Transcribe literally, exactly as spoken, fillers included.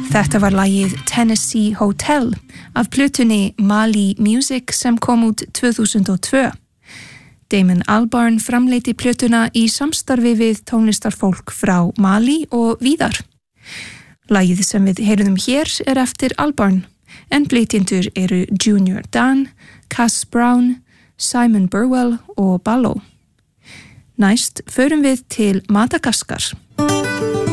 Þetta var lagið Tennessee Hotel af plötunni Mali Music sem kom út tvö þúsund og tvö. Damon Albarn framleiti plötuna í samstarfi við tónlistarfólk frá Mali og víðar. Lagið sem við heyrðum hér er eftir Albarn, en flytjendur eru Junior Dan, Cass Brown, Simon Burwell og Ballo. Næst förum við til Madagaskar.